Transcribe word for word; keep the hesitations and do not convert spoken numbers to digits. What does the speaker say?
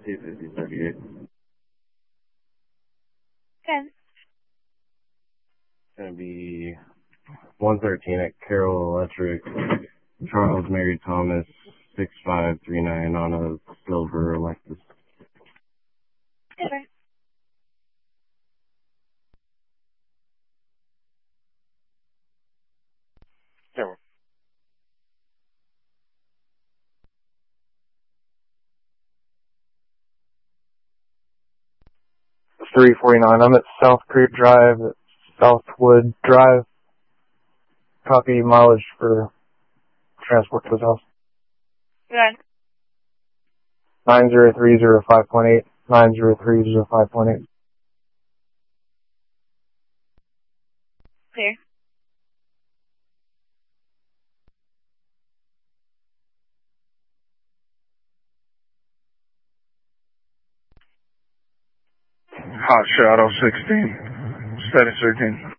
eight fifty thirty-eight. Good. It's going to be one thirteen at Carroll Electric, Charles Mary Thomas, six five three nine on a silver Lexus. Silver. Silver. three forty-nine. I'm at South Creek Drive, at Southwood Drive. Copy mileage for transport to his house. Good. nine zero three zero five point eight. nine zero three zero five point eight. Clear. Hot Shadow sixteen. Status thirteen.